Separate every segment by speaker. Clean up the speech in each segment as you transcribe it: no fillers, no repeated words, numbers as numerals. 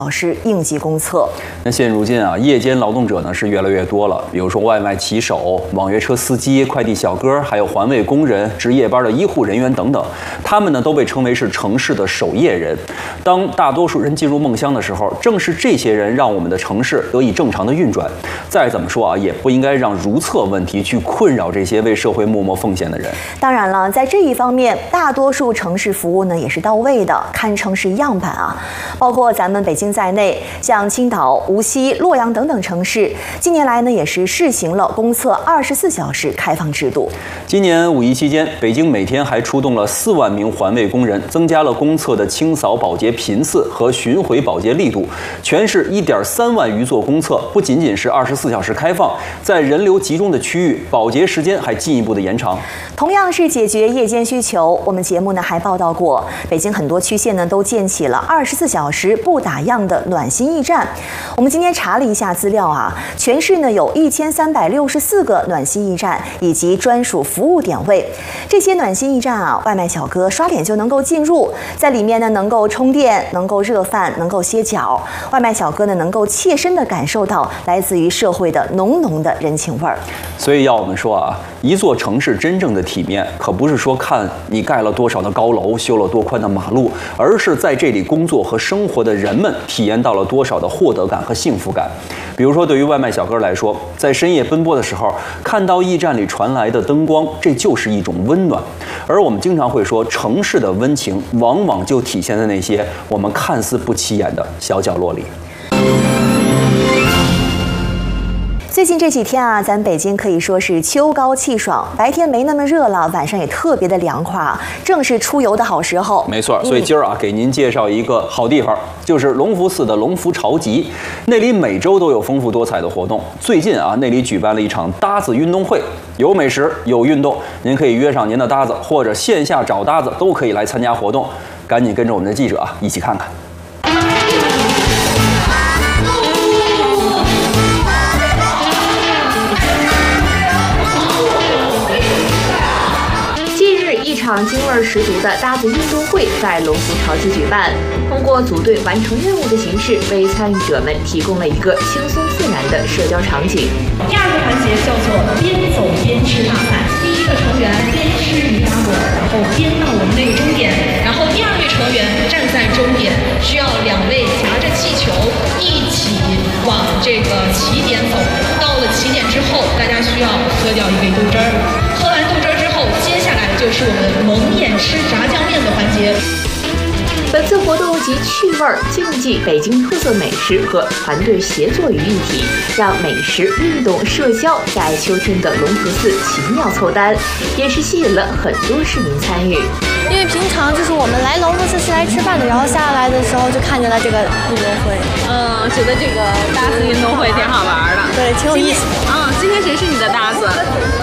Speaker 1: 时应急公厕。
Speaker 2: 那现如今啊，夜间劳动者呢是越来越多了，比如说外卖骑手、网约车司机、快递小哥，还有环卫工人、值夜班的医护人员等等，他们呢都被称为是城市的守夜人。当大多数人进入梦乡的时候，正是这些人让我们的城市得以正常的运转。再怎么说啊，也不应该让如厕问题去困扰这些为社会默默奉献的人。
Speaker 1: 当然了，在这一方面，大多数城市服务呢也是到位的，堪称是样板啊。包括咱们北京在内，像青岛、无锡、洛阳等等城市，近年来呢也是试行了公厕24小时开放制度。
Speaker 2: 今年5一期间，北京每天还出动了4万名环卫工人，增加了公厕的清扫保洁频次和巡回保洁力度。全市1.3万余座公厕不仅仅是24小时开放，在人流集中的区域，保洁时间还进一步的延长。
Speaker 1: 同样是解决夜间需求，我们节目呢还报道过，北京很多区县呢都建起了24小时不打烊的暖心驿站。我们今天查了一下资料啊，全市呢有1364个暖心驿站以及专属服务点位。这些暖心驿站啊，外卖小哥刷脸就能够进入，在里面呢能够充电、能够热饭、能够歇脚。外卖小哥呢能够切身的感受到来自于社会的浓浓的人情味儿。
Speaker 2: 所以要我们说啊，一座城市真正的体面，可不是说看你盖了多少的高楼、修了多宽的马路，而是在这里工作和生活的人们体验到了多少的获得感和幸福感。比如说，对于外卖小哥来说，在深夜奔波的时候，看到驿站里传来的灯光，这就是一种温暖。而我们经常会说，城市的温情往往就体现在那些我们看似不起眼的小角落里。
Speaker 1: 最近这几天啊，咱北京可以说是秋高气爽，白天没那么热了，晚上也特别的凉快啊，正是出游的好时候。
Speaker 2: 没错，所以今儿啊，给您介绍一个好地方，就是隆福寺的隆福潮集。那里每周都有丰富多彩的活动。最近啊，那里举办了一场搭子运动会，有美食，有运动，您可以约上您的搭子，或者线下找搭子，都可以来参加活动。赶紧跟着我们的记者啊，一起看看。
Speaker 3: 一场京味十足的搭子运动会在隆福潮集举办，通过组队完成任务的形式，为参与者们提供了一个轻松自然的社交场景。
Speaker 4: 第二个环节叫做边走边吃大赛，第一个成员边吃鱼打滚，然后边到我们那个终点，然后第二位成员站在终点，需要2位夹着气球一起往这个起点走。到了起点之后，大家需要喝掉一杯豆汁儿，喝完豆汁儿之后，接下来就是我们蒙眼吃炸酱面的环节。
Speaker 3: 本次活动集趣味、竞技、北京特色美食和团队协作于一体，让美食、运动、社交在秋天的隆福寺奇妙凑单，也是吸引了很多市民参与。
Speaker 5: 因为平常就是我们来隆福寺是来吃饭的，然后下来的时候就看见了这个运动会。
Speaker 6: 觉得这个搭子运动会挺好玩的，
Speaker 5: 对，挺有意思。
Speaker 6: 今天谁是你的搭子？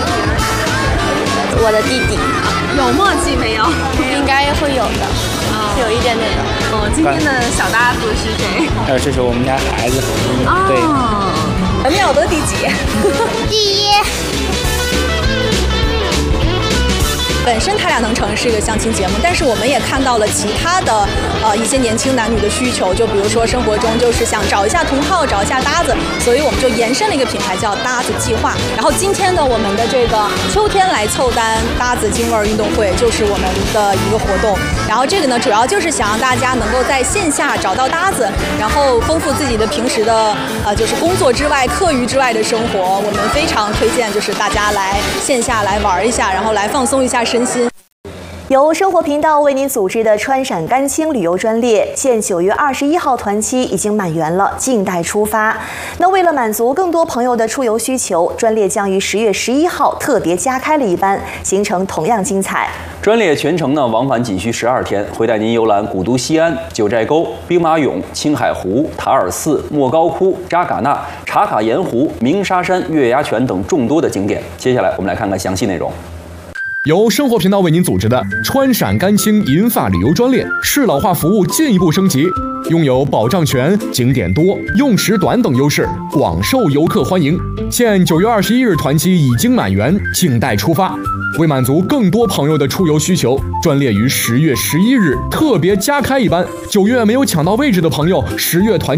Speaker 5: 我的弟弟。
Speaker 6: 有默契没有？
Speaker 5: 应该会有的，是有一点点的。
Speaker 6: 今天的小搭子是谁？
Speaker 7: 这是我们家孩子。对。
Speaker 6: 咱们要得第几？
Speaker 5: 第一。
Speaker 8: 本身他俩能成是一个相亲节目，但是我们也看到了其他的一些年轻男女的需求，就比如说生活中就是想找一下同好，找一下搭子，所以我们就延伸了一个品牌叫搭子计划。然后今天的我们的这个秋天来凑单搭子京味运动会就是我们的一个活动。然后这个呢，主要就是想让大家能够在线下找到搭子，然后丰富自己的平时的就是工作之外、课余之外的生活。我们非常推荐就是大家来线下来玩一下，然后来放松一下身心。
Speaker 1: 由生活频道为您组织的川陕甘青旅游专列，现9月21号团期已经满员了，静待出发。那为了满足更多朋友的出游需求，专列将于10月11号特别加开了一班，行程同样精彩。
Speaker 2: 专列全程呢往返仅需12天，会带您游览古都西安、九寨沟、兵马俑、青海湖、塔尔寺、莫高窟、扎尕那、茶卡盐湖、鸣沙山、月牙泉等众多的景点。接下来我们来看看详细内容。
Speaker 9: 由生活频道为您组织的川陕甘青银发旅游专列适老化服务进一步升级，拥有保障全、景点多、用时短等优势，广受游客欢迎。现9月21日团期已经满员，静待出发。为满足更多朋友的出游需求，专列于10月11日特别加开一班。9月没有抢到位置的朋友，10月团